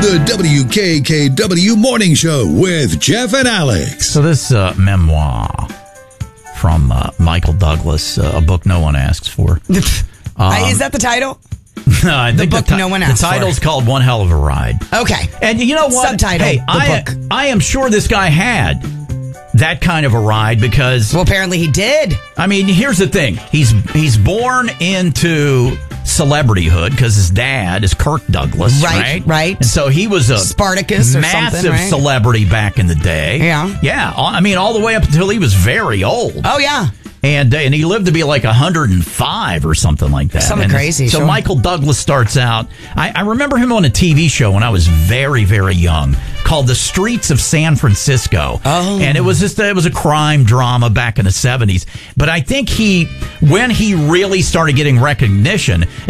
The WKKW Morning Show with Jeff and Alex. So this memoir from Michael Douglas, a book no one asks for. Is that the title? No, I think book no one asked the title's for. called One Hell of a Ride. Okay. And you know what? Subtitle, hey, book. I am sure this guy had that kind of a ride because... Well, apparently he did. I mean, here's the thing. He's born into celebrityhood because his dad is Kirk Douglas, right? Right. And so he was a Spartacus or massive something, right? celebrity back in the day. Yeah. Yeah. I mean, all the way up until he was very old. Oh, yeah. And he lived to be like 105 or something like that. Something crazy. So sure. Michael Douglas starts out. I remember him on a TV show when I was very, very young called The Streets of San Francisco. Oh. And it was a crime drama back in the 70s. But I think when he really started getting recognition